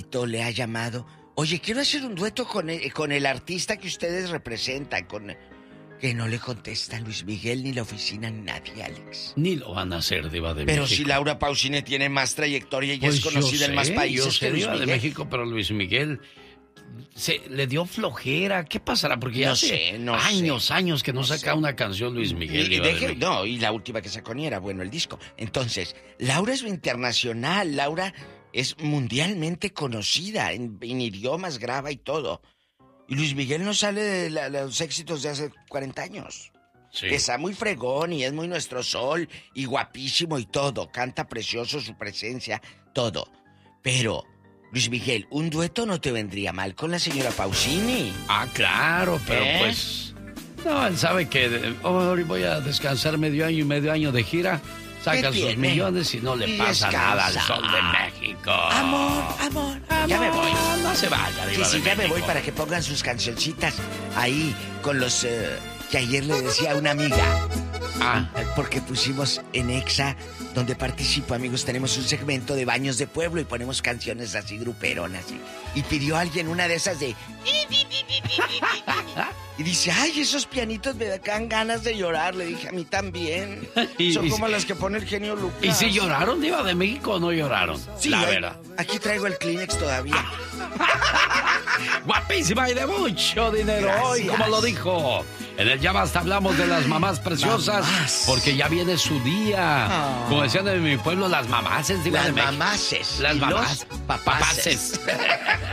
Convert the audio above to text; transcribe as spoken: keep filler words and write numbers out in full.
dueto le ha llamado? Oye, quiero hacer un dueto con el, con el artista que ustedes representan, con... Que no le contesta Luis Miguel, ni la oficina, ni nadie, Alex. Ni lo van a hacer, Diva de pero México. Pero si Laura Pausini tiene más trayectoria y pues es conocida sé, en más países yo sé, que Luis Diva Miguel. de México, pero Luis Miguel se le dio flojera. ¿Qué pasará? Porque ya no hace sé, no años, sé. años que no, no saca sé. una canción Luis Miguel. Y, Diva deje, de no, y la última que sacó ni era bueno el disco. Entonces, Laura es internacional, Laura es mundialmente conocida, en, en idiomas graba y todo. Y Luis Miguel no sale de la, los éxitos de hace cuarenta años. Sí. Está muy fregón y es muy nuestro sol y guapísimo y todo. Canta precioso su presencia, todo. Pero, Luis Miguel, un dueto no te vendría mal con la señora Pausini. Ah, claro, pero ¿Eh? pues... No, él sabe que oh, voy a descansar medio año y medio año de gira. Saca sus millones y no le y pasa descansa. Nada al Sol de México. Amor, amor, amor. Ya me voy. No se vaya, Diva sí, sí, de ya México. me voy para que pongan sus cancioncitas ahí con los... Uh, que ayer le decía a una amiga. Ah. Porque pusimos en Exa, donde participo, amigos, tenemos un segmento de baños de pueblo y ponemos canciones así gruperonas. Y, y pidió a alguien una de esas de... Y dice, ay, esos pianitos me dan ganas de llorar. Le dije, a mí también. y, Son y, como las que pone el genio Lucas. ¿Y si lloraron, Diva de México, o no lloraron? Sí, la hay, verdad. Aquí traigo el Kleenex todavía. Guapísima y de mucho dinero. Gracias. Hoy, como lo dijo. En el Ya Basta hablamos de las mamás preciosas. Mamás. Porque ya viene su día. Oh. Como decían en mi pueblo, las mamaces, Diva las de México. Mamaces. Las mamás. Papaces.